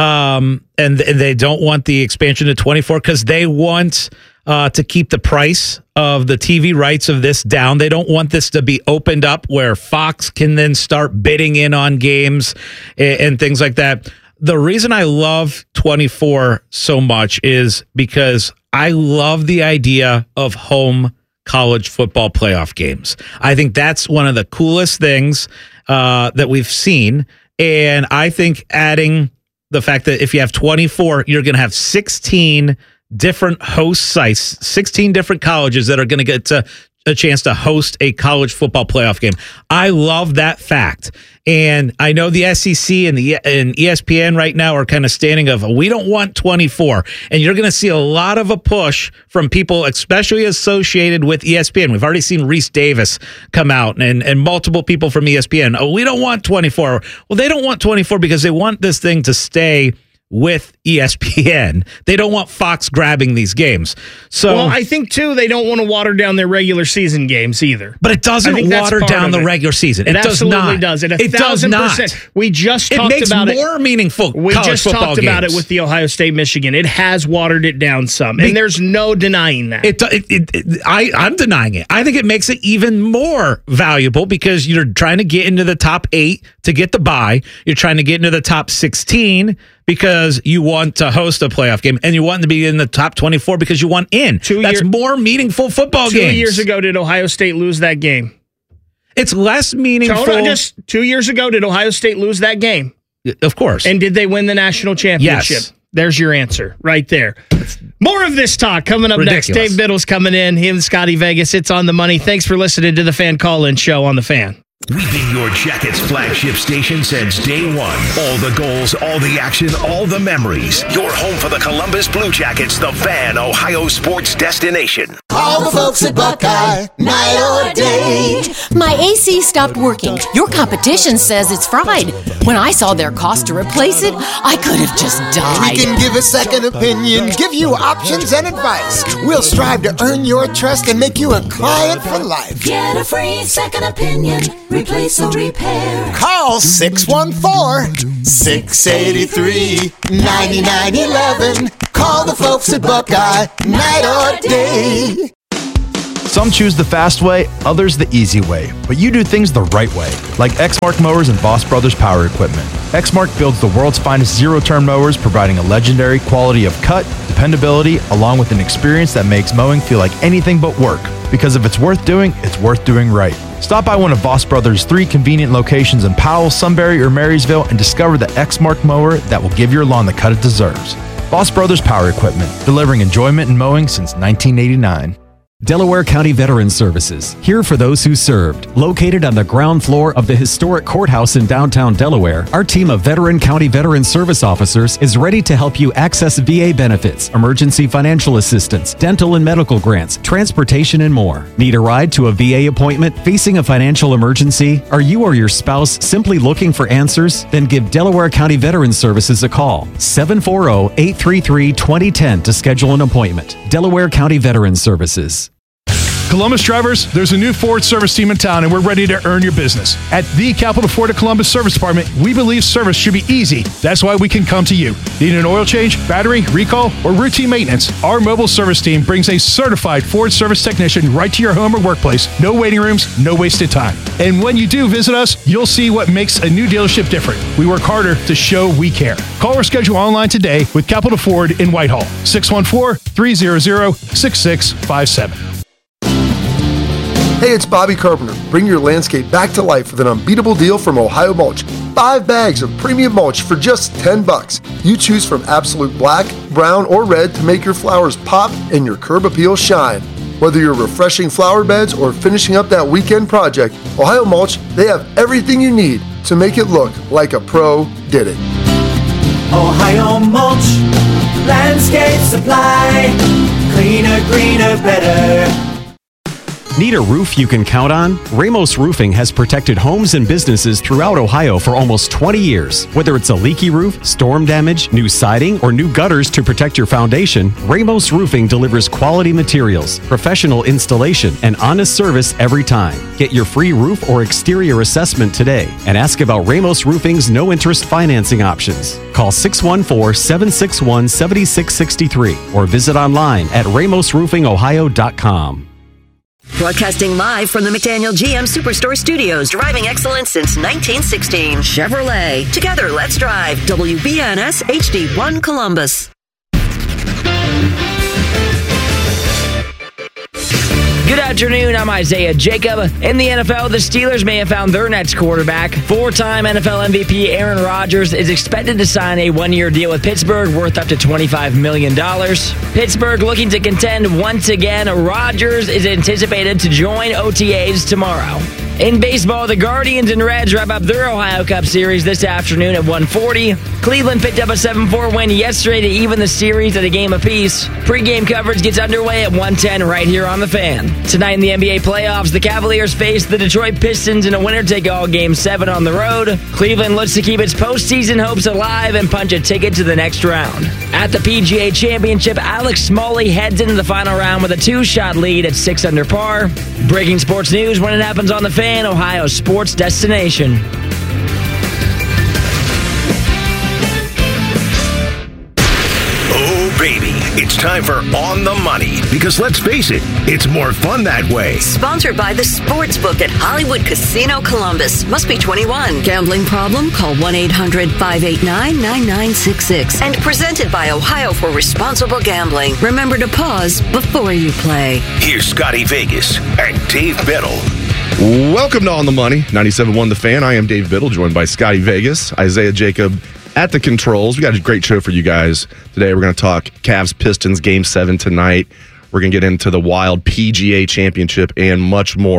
um, and, and they don't want the expansion to twenty-four because they want uh, to keep the price of the T V rights of this down. They don't want this to be opened up where Fox can then start bidding in on games and, and things like that. The reason I love twenty-four so much is because I love the idea of home college football playoff games. I think that's one of the coolest things uh, that we've seen. And I think adding the fact that if you have twenty-four, you're going to have sixteen different host sites, sixteen different colleges that are going to get to a chance to host a college football playoff game. I love that fact. And I know the S E C and the and E S P N right now are kind of standing of, we don't want twenty-four. And you're going to see a lot of a push from people, especially associated with E S P N. We've already seen Reese Davis come out and, and multiple people from E S P N. Oh, we don't want twenty-four. Well, they don't want twenty-four because they want this thing to stay with E S P N. They don't want Fox grabbing these games. So well, I think too they don't want to water down their regular season games either. But it doesn't water down the regular season. It, it does absolutely not. does. It, a it does not. Percent. We just it talked makes about more it. meaningful. We college just football talked games. about it with the Ohio State Michigan. It has watered it down some, and Be- there's no denying that. It, it, it, it, I, I'm denying it. I think it makes it even more valuable because you're trying to get into the top eight to get the bye. You're trying to get into the top sixteen because you want to host a playoff game, and you want to be in the top twenty-four because you want in. Two That's year, more meaningful football two games. Two years ago, did Ohio State lose that game? It's less meaningful. Hold on, just two years ago, did Ohio State lose that game? Of course. And did they win the national championship? Yes. There's your answer right there. More of this talk coming up Ridiculous. next. Dave Biddle's coming in. Him and Scotty Vegas. It's on the money. Thanks for listening to the Fan Call-In Show on The Fan. We've been your Jackets flagship station since day one. All the goals, all the action, all the memories. Your home for the Columbus Blue Jackets, the Fan, Ohio sports destination. Call the folks at Buckeye, night or day. My A C stopped working. Your competition says it's fried. When I saw their cost to replace it, I could have just died. We can give a second opinion, give you options and advice. We'll strive to earn your trust and make you a client for life. Get a free second opinion. Replace or repair. Call six one four, six eight three, nine nine one one. Call the folks at Buckeye, night or day. Some choose the fast way, others the easy way. But you do things the right way, like Exmark Mowers and Boss Brothers Power Equipment. Exmark builds the world's finest zero-turn mowers, providing a legendary quality of cut, dependability, along with an experience that makes mowing feel like anything but work. Because if it's worth doing, it's worth doing right. Stop by one of Boss Brothers' three convenient locations in Powell, Sunbury, or Marysville and discover the Exmark mower that will give your lawn the cut it deserves. Boss Brothers Power Equipment, delivering enjoyment in mowing since nineteen eighty-nine. Delaware County Veterans Services, here for those who served. Located on the ground floor of the historic courthouse in downtown Delaware, our team of Veteran County Veterans Service officers is ready to help you access V A benefits, emergency financial assistance, dental and medical grants, transportation, and more. Need a ride to a V A appointment? Facing a financial emergency? Are you or your spouse simply looking for answers? Then give Delaware County Veterans Services a call. seven four zero, eight three three, two zero one zero to schedule an appointment. Delaware County Veterans Services. Columbus drivers, there's a new Ford service team in town, and we're ready to earn your business. At the Capital Ford of Columbus Service Department, we believe service should be easy. That's why we can come to you. Need an oil change, battery, recall, or routine maintenance? Our mobile service team brings a certified Ford service technician right to your home or workplace. No waiting rooms, no wasted time. And when you do visit us, you'll see what makes a new dealership different. We work harder to show we care. Call or schedule online today with Capital Ford in Whitehall. six one four, three hundred, six six five seven. Hey, it's Bobby Carpenter. Bring your landscape back to life with an unbeatable deal from Ohio Mulch. Five bags of premium mulch for just ten bucks. You choose from absolute black, brown, or red to make your flowers pop and your curb appeal shine. Whether you're refreshing flower beds or finishing up that weekend project, Ohio Mulch, they have everything you need to make it look like a pro did it. Ohio Mulch, landscape supply, cleaner, greener, better. Need a roof you can count on? Ramos Roofing has protected homes and businesses throughout Ohio for almost twenty years. Whether it's a leaky roof, storm damage, new siding, or new gutters to protect your foundation, Ramos Roofing delivers quality materials, professional installation, and honest service every time. Get your free roof or exterior assessment today and ask about Ramos Roofing's no-interest financing options. Call six one four, seven six one, seven six six three or visit online at ramos roofing ohio dot com. Broadcasting live from the McDaniel G M Superstore Studios, driving excellence since nineteen sixteen. Chevrolet. Together, let's drive. W B N S H D one Columbus. Good afternoon, I'm Isaiah Jacob. In the N F L, the Steelers may have found their next quarterback. Four-time N F L M V P Aaron Rodgers is expected to sign a one-year deal with Pittsburgh worth up to twenty-five million dollars. Pittsburgh looking to contend once again. Rodgers is anticipated to join O T As tomorrow. In baseball, the Guardians and Reds wrap up their Ohio Cup series this afternoon at one forty. Cleveland picked up a seven four win yesterday to even the series at a game apiece. Pre-game coverage gets underway at one ten right here on The Fan. Tonight in the N B A playoffs, the Cavaliers face the Detroit Pistons in a winner-take-all Game seven on the road. Cleveland looks to keep its postseason hopes alive and punch a ticket to the next round. At the P G A Championship, Alex Smalley heads into the final round with a two-shot lead at six under par. Breaking sports news when it happens on The Fan, Ohio sports destination. Oh, baby, it's time for On the Money. Because let's face it, it's more fun that way. Sponsored by the Sportsbook at Hollywood Casino Columbus. Must be twenty-one. Gambling problem? Call one eight hundred, five eight nine, nine nine six six. And presented by Ohio for Responsible Gambling. Remember to pause before you play. Here's Scotty Vegas and Dave Biddle. Welcome to On the Money, ninety-seven point one The Fan. I am Dave Biddle, joined by Scotty Vegas, Isaiah Jacob at the controls. We got a great show for you guys today. We're going to talk Cavs Pistons Game seven tonight. We're going to get into the Wild P G A Championship and much more.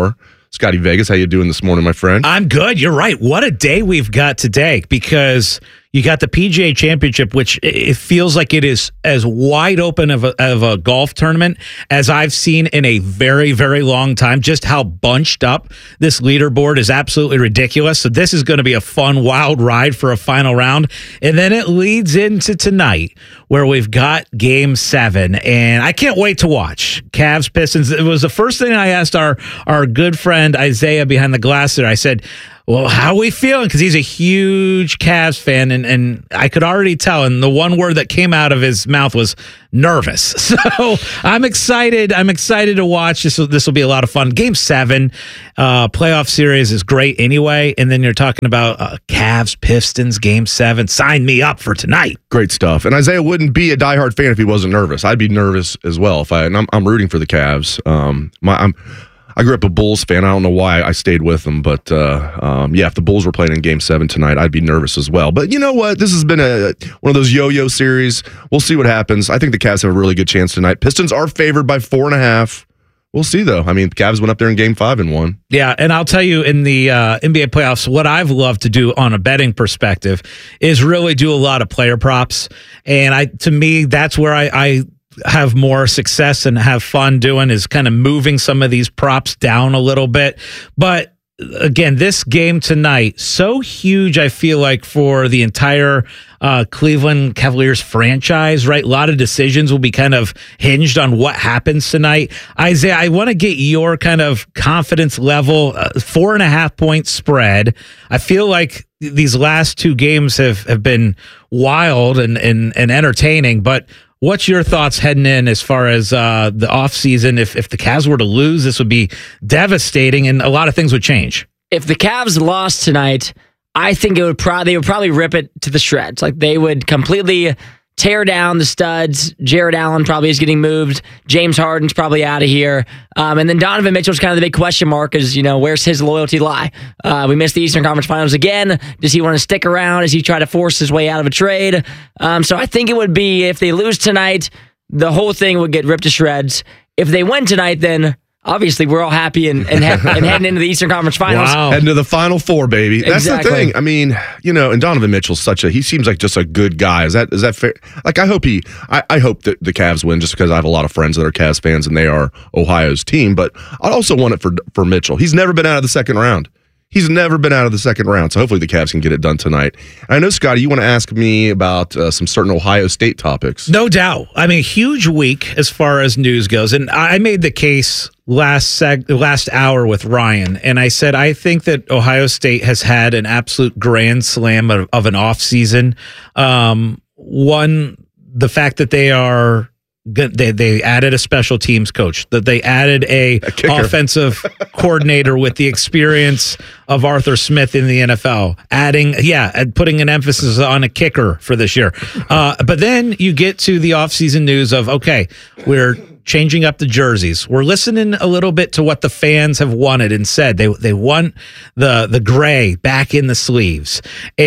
Scotty Vegas, how you doing this morning, my friend? I'm good. You're right. What a day we've got today, because you got the P G A Championship, which it feels like it is as wide open of a, of a golf tournament as I've seen in a very, very long time. Just how bunched up this leaderboard is absolutely ridiculous. So this is going to be a fun, wild ride for a final round. And then it leads into tonight, where we've got game seven. And I can't wait to watch Cavs Pistons. It was the first thing I asked our, our good friend Isaiah behind the glass there. I said, well, how are we feeling? Because he's a huge Cavs fan, and, and I could already tell. And the one word that came out of his mouth was nervous. So I'm excited. I'm excited to watch. This will, this will be a lot of fun. Game seven, uh, playoff series is great anyway. And then you're talking about uh, Cavs, Pistons, game seven. Sign me up for tonight. Great stuff. And Isaiah wouldn't be a diehard fan if he wasn't nervous. I'd be nervous as well. If I, and I'm, I'm rooting for the Cavs. Um, my, I'm. I grew up a Bulls fan. I don't know why I stayed with them, but uh, um, yeah, if the Bulls were playing in Game Seven tonight, I'd be nervous as well. But you know what? This has been a one of those yo-yo series. We'll see what happens. I think the Cavs have a really good chance tonight. Pistons are favored by four and a half. We'll see, though. I mean, the Cavs went up there in Game Five and won. Yeah, and I'll tell you, in the uh, N B A playoffs, what I've loved to do on a betting perspective is really do a lot of player props, and I, to me, that's where I. I have more success and have fun doing, is kind of moving some of these props down a little bit. But again, this game tonight, so huge, I feel like, for the entire uh, Cleveland Cavaliers franchise, right? A lot of decisions will be kind of hinged on what happens tonight. Isaiah, I want to get your kind of confidence level. Uh, four and a half point spread. I feel like these last two games have, have been wild and, and, and entertaining, but what's your thoughts heading in as far as uh, the offseason? If, if the Cavs were to lose, this would be devastating, and a lot of things would change. If the Cavs lost tonight, I think it would probably they would probably rip it to the shreds. Like, they would completely tear down the studs. Jared Allen probably is getting moved. James Harden's probably out of here. Um, and then Donovan Mitchell's kind of the big question mark, is, you know, where's his loyalty lie? Uh, we missed the Eastern Conference Finals again. Does he want to stick around? Does he try to force his way out of a trade? Um, so I think it would be, if they lose tonight, the whole thing would get ripped to shreds. If they win tonight, then obviously we're all happy and, and, he- and heading into the Eastern Conference Finals. Wow. Heading to the Final Four, baby. That's Exactly. the thing. I mean, you know, and Donovan Mitchell's such a, he seems like just a good guy. Is that is that fair? Like, I hope he, I, I hope that the Cavs win, just because I have a lot of friends that are Cavs fans and they are Ohio's team. But I also want it for for Mitchell. He's never been out of the second round. He's never been out of the second round. So hopefully the Cavs can get it done tonight. And I know, Scotty, you want to ask me about uh, some certain Ohio State topics. No doubt. I mean, huge week as far as news goes. And I made the case last seg- last hour with Ryan, and I said I think that Ohio State has had an absolute grand slam of, of an offseason. Um, one, the fact that they are They they added a special teams coach, that they added a, a offensive coordinator with the experience of Arthur Smith in the N F L, adding, yeah, and putting an emphasis on a kicker for this year. Uh, but then you get to the offseason news of, okay, we're changing up the jerseys. We're listening a little bit to what the fans have wanted and said. They they want the the gray back in the sleeves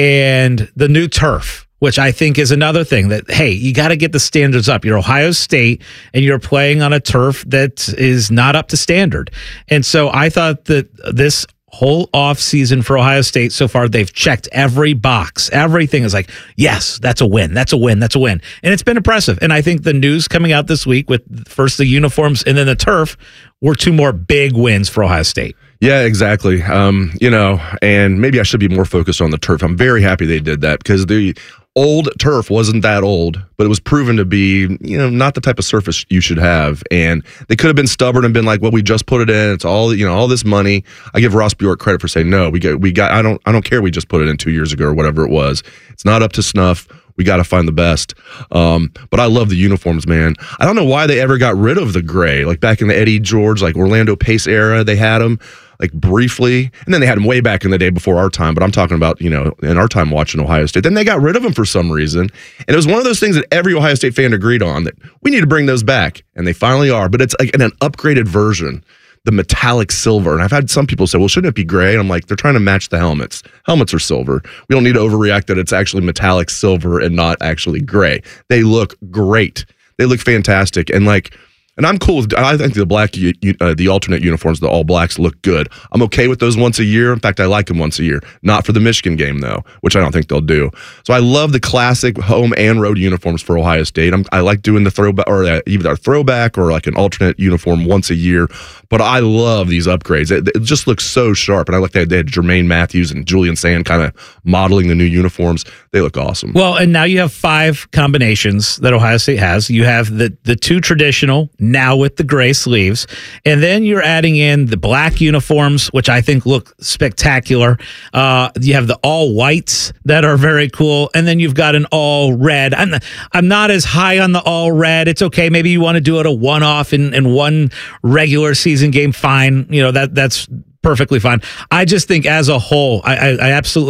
and the new turf, which I think is another thing that, hey, you got to get the standards up. You're Ohio State, and you're playing on a turf that is not up to standard. And so I thought that this whole offseason for Ohio State so far, they've checked every box. Everything is like, yes, that's a win. That's a win. That's a win. And it's been impressive. And I think the news coming out this week with first the uniforms and then the turf were two more big wins for Ohio State. Yeah, exactly. Um, you know, and maybe I should be more focused on the turf. I'm very happy they did that, because the old turf wasn't that old, but it was proven to be, you know, not the type of surface you should have. And they could have been stubborn and been like, well, we just put it in. It's all, you know, all this money. I give Ross Bjork credit for saying, no, we got, we got, I don't, I don't care. We just put it in two years ago or whatever it was. It's not up to snuff. We got to find the best. Um, but I love the uniforms, man. I don't know why they ever got rid of the gray. Like back in the Eddie George, like Orlando Pace era, they had them like briefly. And then they had them way back in the day before our time. But I'm talking about, you know, in our time watching Ohio State. Then they got rid of them for some reason. And it was one of those things that every Ohio State fan agreed on, that we need to bring those back. And they finally are. But it's like in an upgraded version, the metallic silver. And I've had some people say, well, shouldn't it be gray? And I'm like, they're trying to match the helmets. Helmets are silver. We don't need to overreact that it's actually metallic silver and not actually gray. They look great. They look fantastic. And like, And I'm cool with, I think the black, uh, the alternate uniforms, the all blacks look good. I'm okay with those once a year. In fact, I like them once a year. Not for the Michigan game, though, which I don't think they'll do. So I love the classic home and road uniforms for Ohio State. I'm, I like doing the throwback, or uh, either a throwback or like an alternate uniform once a year. But I love these upgrades. It, it just looks so sharp. And I like that they had Jermaine Matthews and Julian Sand kind of modeling the new uniforms. They look awesome. Well, and now you have five combinations that Ohio State has. You have the, the two traditional, now with the gray sleeves. And then you're adding in the black uniforms, which I think look spectacular. Uh, you have the all whites that are very cool. And then you've got an all red. I'm, I'm not as high on the all red. It's okay. Maybe you want to do it a one-off in, in one regular season game. Fine. You know, that that's perfectly fine. I just think as a whole, I, I, I absolutely